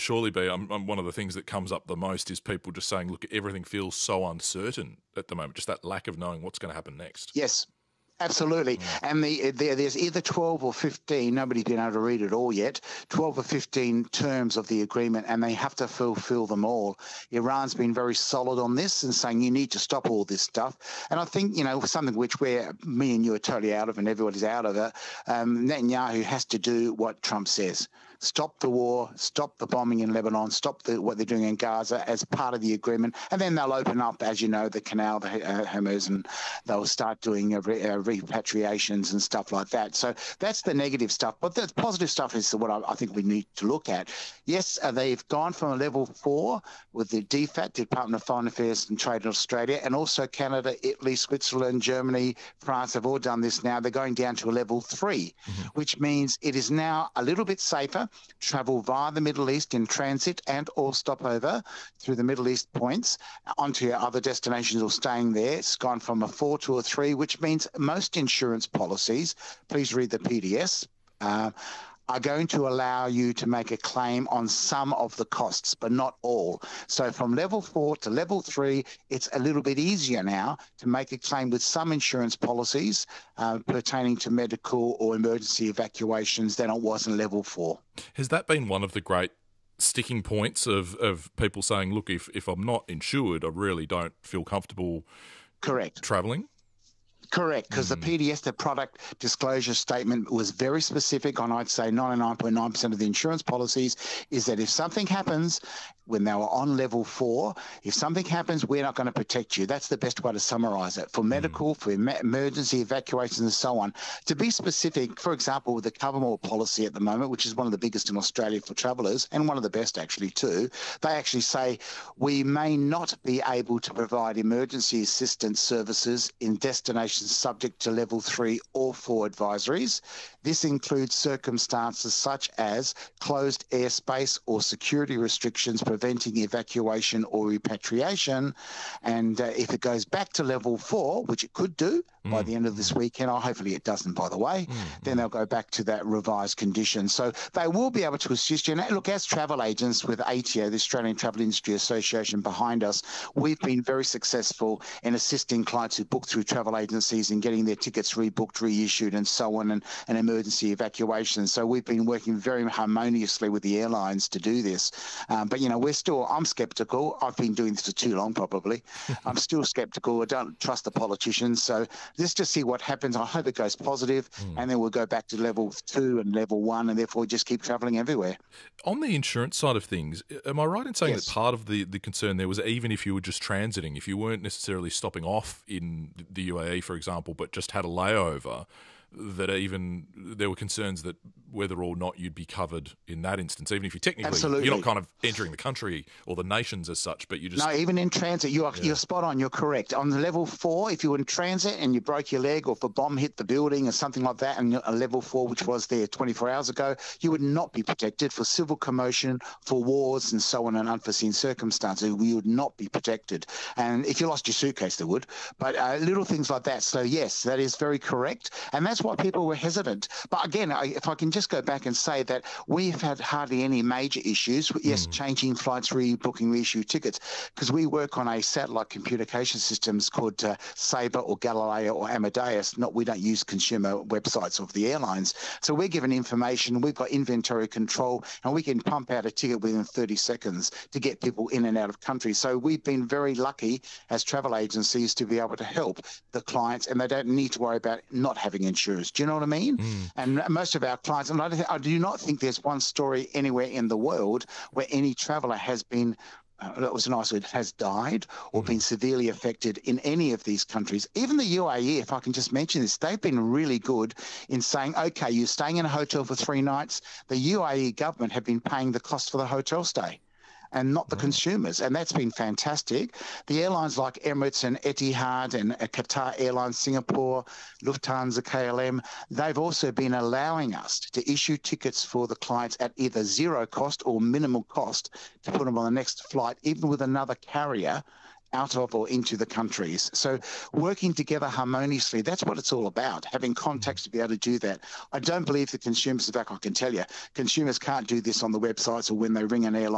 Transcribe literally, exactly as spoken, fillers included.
surely be. I'm, I'm, one of the things that comes up the most is people just saying, look, everything feels so uncertain at the moment, just that lack of knowing what's going to happen next. Yes. Absolutely. Mm. And the, the, there's either twelve or fifteen, nobody's been able to read it all yet, twelve or fifteen terms of the agreement, and they have to fulfill them all. Iran's been very solid on this and saying you need to stop all this stuff. And I think, you know, something which we're, me and you are totally out of and everybody's out of it, um, Netanyahu has to do what Trump says. Stop the war, stop the bombing in Lebanon, stop the, what they're doing in Gaza as part of the agreement, and then they'll open up, as you know, the canal, the uh, Hormuz, and they'll start doing uh, re- uh, repatriations and stuff like that. So that's the negative stuff. But the positive stuff is what I, I think we need to look at. Yes, uh, they've gone from a level four with the D FAT, Department of Foreign Affairs and Trade in Australia, and also Canada, Italy, Switzerland, Germany, France have all done this now. They're going down to a level three, mm-hmm. which means it is now a little bit safer. Travel via the Middle East in transit and or stopover through the Middle East points onto your other destinations or staying there. It's gone from a four to a three, which means most insurance policies, please read the P D S, uh, are going to allow you to make a claim on some of the costs, but not all. So from level four to level three, it's a little bit easier now to make a claim with some insurance policies uh, pertaining to medical or emergency evacuations than it was in level four. Has that been one of the great sticking points of, of people saying, look, if, if I'm not insured, I really don't feel comfortable Correct. travelling? Correct, because mm. the P D S, the product disclosure statement, was very specific on, I'd say, ninety-nine point nine percent of the insurance policies, is that if something happens when they were on level four, if something happens, we're not going to protect you. That's the best way to summarize it. For medical, mm. for em- emergency evacuations and so on. To be specific, for example, with the Covermore policy at the moment, which is one of the biggest in Australia for travellers, and one of the best actually too, they actually say we may not be able to provide emergency assistance services in destinations subject to level three or four advisories. This includes circumstances such as closed airspace or security restrictions preventing evacuation or repatriation. And uh, if it goes back to level four, which it could do mm. by the end of this weekend, or hopefully it doesn't, by the way, mm. then they'll go back to that revised condition. So they will be able to assist you. And look, as travel agents with A T O, the Australian Travel Industry Association behind us, we've been very successful in assisting clients who book through travel agencies in getting their tickets rebooked, reissued, and so on, and, and emergency evacuations. So we've been working very harmoniously with the airlines to do this. Um, but, you know, we're still, I'm sceptical. I've been doing this for too long, probably. I'm still sceptical. I don't trust the politicians. So let's just see what happens. I hope it goes positive, mm. and then we'll go back to level two and level one, and therefore just keep travelling everywhere. On the insurance side of things, am I right in saying yes. that part of the, the concern there was even if you were just transiting, if you weren't necessarily stopping off in the U A E, for example, but just had a layover, that even there were concerns that whether or not you'd be covered in that instance, even if you technically Absolutely. You're not kind of entering the country or the nations as such, but you just no, even in transit, you are yeah. you're spot on. You're correct. On the level four, if you were in transit and you broke your leg, or if a bomb hit the building or something like that, and a level four, which was there twenty-four hours ago, you would not be protected for civil commotion, for wars, and so on, and unforeseen circumstances. We would not be protected. And if you lost your suitcase, they would. But uh, little things like that. So yes, that is very correct, and that's why people were hesitant. But again, I, if I can just go back and say that we've had hardly any major issues. Yes, mm. changing flights, rebooking, reissue tickets, because we work on a satellite communication systems called uh, Sabre or Galileo or Amadeus. Not we don't use consumer websites of the airlines. So we're given information. We've got inventory control, and we can pump out a ticket within thirty seconds to get people in and out of country. So we've been very lucky as travel agencies to be able to help the clients, and they don't need to worry about not having insurance. Do you know what I mean? Mm. And most of our clients, and I, I do not think there's one story anywhere in the world where any traveller has been, uh, that was a nice word, has died or mm. been severely affected in any of these countries. Even the U A E, if I can just mention this, they've been really good in saying, okay, you're staying in a hotel for three nights. The U A E government have been paying the cost for the hotel stay, and not the oh. consumers. And that's been fantastic. The airlines like Emirates and Etihad and Qatar Airlines, Singapore, Lufthansa, K L M, they've also been allowing us to issue tickets for the clients at either zero cost or minimal cost to put them on the next flight, even with another carrier out of or into the countries. So working together harmoniously, that's what it's all about, having contacts to be able to do that. I don't believe the consumers, in fact, I can tell you, consumers can't do this on the websites or when they ring an airline